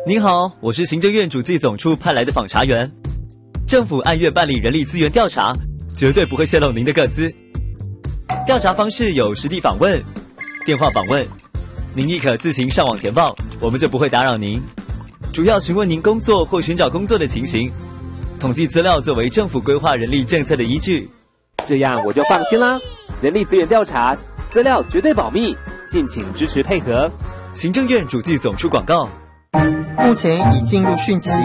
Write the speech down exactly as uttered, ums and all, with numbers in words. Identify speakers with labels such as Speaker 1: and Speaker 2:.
Speaker 1: 您好，我是行政院主计总处派来的访查员。政府按月办理人力资源调查，绝对不会泄露您的个资。调查方式有实地访问、电话访问，您亦可自行上网填报，我们就不会打扰您。主要询问您工作或寻找工作的情形，统计资料作为政府规划人力政策的依据。
Speaker 2: 这样我就放心啦。人力资源调查资料绝对保密，敬请支持配合。
Speaker 1: 行政院主计总处广告。
Speaker 3: 目前已进入汛期。